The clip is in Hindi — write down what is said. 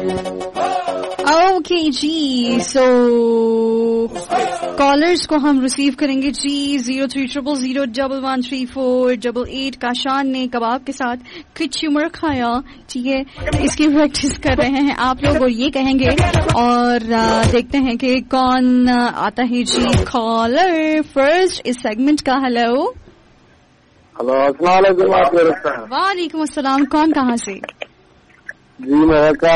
ओके जी, सो कॉलर्स को हम रिसीव करेंगे जी। 030001134888 काशान ने कबाब के साथ कचूमर खाया, ठीक है, इसकी प्रैक्टिस कर रहे हैं आप लोग और ये कहेंगे, और देखते हैं कि कौन आता है जी। कॉलर फर्स्ट इस सेगमेंट का। हेलो हेलो, अस्सलाम वालेकुम। वालेकुम अस्सलाम। कौन कहाँ से? जी मैं